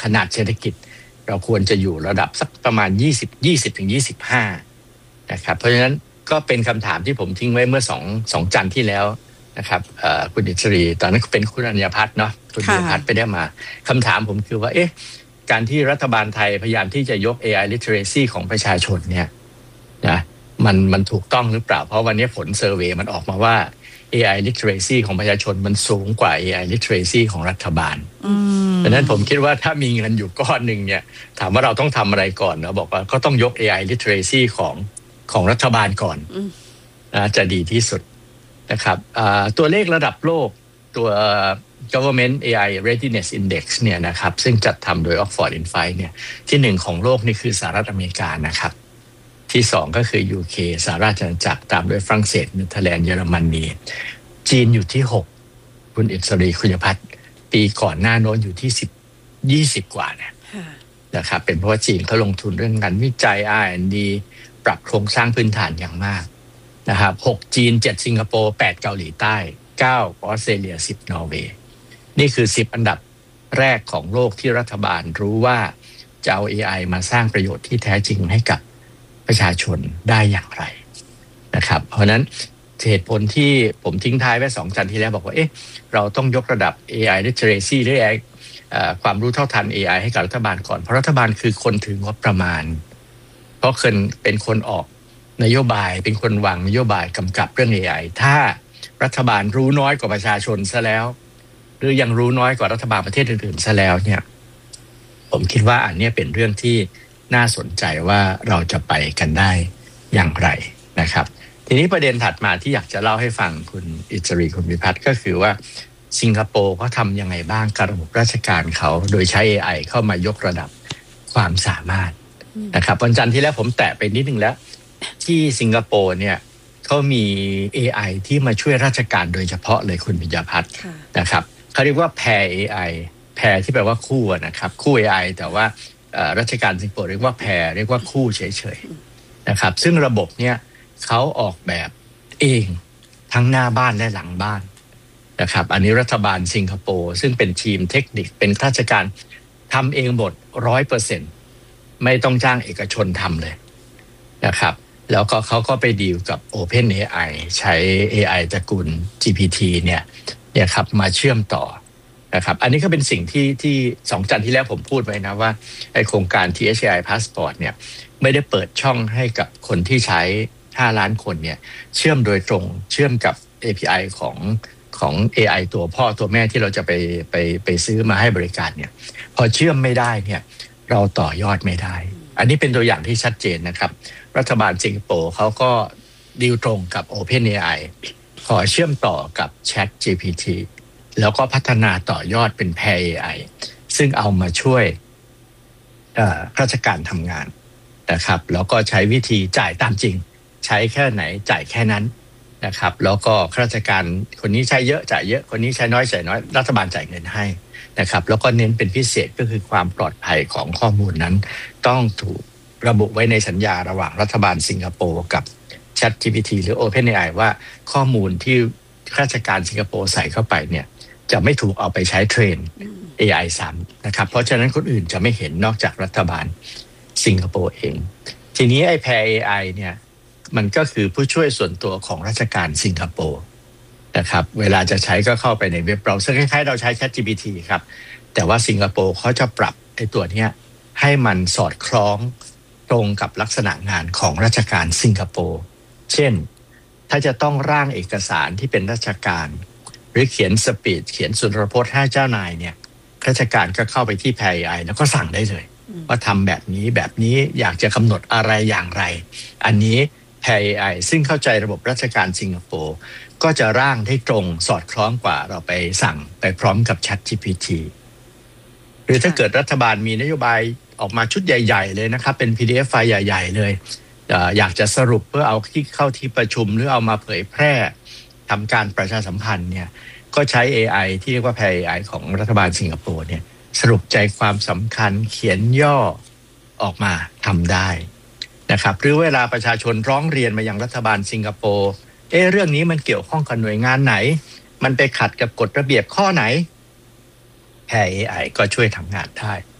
ขนาดเศรษฐกิจเราควรจะอยู่ระดับสักประมาณ20ถึง25นะครับเพราะฉะนั้นก็เป็นคำถามที่ผมทิ้งไว้เมื่อสองจันทร์ที่แล้วนะครับคุณอิสรีตอนนั้นเป็นคุณอัญญพัฒน์เนาะคุณอัญญพัฒน์ไปได้มาคำถามผมคือว่าการที่รัฐบาลไทยพยายามที่จะยก AI literacy ของประชาชนเนี่ยนะมันถูกต้องหรือเปล่าเพราะวันนี้ผลเซอร์เวย์มันออกมาว่า AI literacy ของประชาชนมันสูงกว่า AI literacy ของรัฐบาลดังนั้นผมคิดว่าถ้ามีเงินอยู่ก้อนหนึ่งเนี่ยถามว่าเราต้องทำอะไรก่อนเราบอกว่าก็ต้องยก AI literacy ของรัฐบาลก่อนนะจะดีที่สุดนะครับตัวเลขระดับโลกตัว Government AI Readiness Index เนี่ยนะครับซึ่งจัดทำโดย Oxford Insight เนี่ยที่หนึ่งของโลกนี่คือสหรัฐอเมริกานะครับที่สองก็คือ UK สหราชอาณาจักรตามด้วยฝรั่งเศสเนเธอร์แลนด์เยอรมนีจีนอยู่ที่6คุณอิสรีคุณพัฒน์ปีก่อนหน้าโน้นอยู่ที่20กว่าเนี่ยนะครับเป็นเพราะว่าจีนเขาลงทุนเรื่องงานวิจัย R&D ปรับโครงสร้างพื้นฐานอย่างมากนะครับ6จีน7สิงคโปร์8เกาหลีใต้9ออสเตรเลีย10นอร์เวย์นี่คือ10อันดับแรกของโลกที่รัฐบาลรู้ว่าจะเอา AI มาสร้างประโยชน์ที่แท้จริงให้กับประชาชนได้อย่างไรนะครับเพราะนั้นเหตุผลที่ผมทิ้งท้ายไว้2จันทร์ที่แล้วบอกว่าเราต้องยกระดับ AI literacy หรือ AI ความรู้เท่าทัน AI ให้กับรัฐบาลก่อนเพราะรัฐบาลคือคนถืองบประมาณเพราะเป็นคนออกนโยบายเป็นคนวางนโยบายกำกับเรื่อง AI ถ้ารัฐบาลรู้น้อยกว่าประชาชนซะแล้วหรือยังรู้น้อยกว่ารัฐบาลประเทศอื่นๆซะแล้วเนี่ยผมคิดว่าอันนี้เป็นเรื่องที่น่าสนใจว่าเราจะไปกันได้อย่างไรนะครับทีนี้ประเด็นถัดมาที่อยากจะเล่าให้ฟังคุณอิสรีคุณวิพัฒน์ก็คือว่าสิงคโปร์เขาทำยังไงบ้างกับระบบราชการเขาโดยใช้ AI เข้ามายกระดับความสามารถนะครับวันจันทร์ที่แล้วผมแตะไปนิดนึงแล้วที่สิงคโปร์เนี่ยเขามี AI ที่มาช่วยราชการโดยเฉพาะเลยคุณวิญญาพัฒน์นะครับเขาเรียกว่า pair AI pair ที่แปลว่าคู่นะครับคู่ AI แต่ว่าราชการสิงคโปร์เรียกว่า pair เรียกว่าคู่เฉยๆนะครับซึ่งระบบเนี่ยเขาออกแบบเองทั้งหน้าบ้านและหลังบ้านนะครับอันนี้รัฐบาลสิงคโปร์ซึ่งเป็นทีมเทคนิคเป็นราชการทำเองหมด 100% ไม่ต้องจ้างเอกชนทำเลยนะครับแล้วก็เขาก็ไปดีลกับ OpenAI ใช้ AI ตระกูล GPT เนี่ยครับมาเชื่อมต่อนะครับอันนี้ก็เป็นสิ่งที่2จันทร์ที่แล้วผมพูดไว้นะว่าไอโครงการ THAI Passport เนี่ยไม่ได้เปิดช่องให้กับคนที่ใช้5ล้านคนเนี่ยเชื่อมโดยตรงเชื่อมกับ API ของ AI ตัวพ่อตัวแม่ที่เราจะไปซื้อมาให้บริการเนี่ยพอเชื่อมไม่ได้เนี่ยเราต่อยอดไม่ได้อันนี้เป็นตัวอย่างที่ชัดเจนนะครับรัฐบาลสิงคโปร์เขาก็ดีลตรงกับ OpenAI ขอเชื่อมต่อกับ ChatGPT แล้วก็พัฒนาต่อยอดเป็น Pair AI ซึ่งเอามาช่วยราชการทำงานนะครับแล้วก็ใช้วิธีจ่ายตามจริงใช้แค่ไหนจ่ายแค่นั้นนะครับแล้วก็ข้าราชการคนนี้ใช้เยอะจ่ายเยอะคนนี้ใช้น้อยจ่ายน้อยรัฐบาลจ่ายเงินให้นะครับแล้วก็เน้นเป็นพิเศษก็คือความปลอดภัยของข้อมูลนั้นต้องถูกระบุไว้ในสัญญาระหว่างรัฐบาลสิงคโปร์กับ ChatGPT หรือ OpenAI ว่าข้อมูลที่ข้าราชการสิงคโปร์ใส่เข้าไปเนี่ยจะไม่ถูกเอาไปใช้เทรน AI ซ้ำนะครับเพราะฉะนั้นคนอื่นจะไม่เห็นนอกจากรัฐบาลสิงคโปร์เองทีนี้ไอ้ Pair AI เนี่ยมันก็คือผู้ช่วยส่วนตัวของราชการสิงคโปร์นะครับเวลาจะใช้ก็เข้าไปในเว็บเบราว์เซอร์คล้ายๆเราใช้ ChatGPT ครับแต่ว่าสิงคโปร์เขาจะปรับไอ้ตัวเนี้ยให้มันสอดคล้องตรงกับลักษณะงานของราชการสิงคโปร์เช่นถ้าจะต้องร่างเอกสารที่เป็นราชการหรือเขียนสปีดเขียนสุนทรพจน์ให้เจ้านายเนี่ยราชการก็เข้าไปที่ Pair AI แล้วก็สั่งได้เลยว่าทำแบบนี้อยากจะกำหนดอะไรอย่างไรอันนี้ Pair AI ซึ่งเข้าใจระบบราชการสิงคโปร์ก็จะร่างได้ตรงสอดคล้องกว่าเราไปสั่งไปพร้อมกับ ChatGPT หรือถ้าเกิดรัฐบาลมีนโยบายออกมาชุดใหญ่ๆเลยนะครับเป็น PDF ไฟล์ใหญ่ๆเลยอยากจะสรุปเพื่อเอาที่เข้าที่ประชุมหรือเอามาเผยแพร่ทำการประชาสัมพันธ์เนี่ยก็ใช้ AI ที่เรียกว่า Pair AI ของรัฐบาลสิงคโปร์เนี่ยสรุปใจความสำคัญเขียนย่อออกมาทำได้นะครับหรือเวลาประชาชนร้องเรียนมายังรัฐบาลสิงคโปร์เรื่องนี้มันเกี่ยวข้องกับหน่วยงานไหนมันไปขัดกับกฎระเบียบข้อไหน Pair AI ก็ช่วยทำงานได้